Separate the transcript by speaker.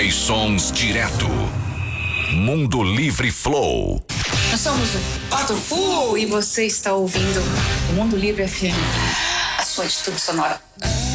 Speaker 1: 10 sons direto. Mundo Livre Flow.
Speaker 2: Nós somos o Pato Fu e você está ouvindo o Mundo Livre FM, a sua atitude sonora.